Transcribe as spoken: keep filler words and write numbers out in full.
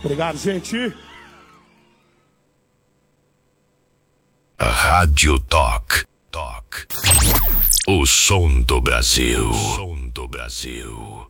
Obrigado, gente. Rádio Talk. Talk. O som do Brasil. O som do Brasil.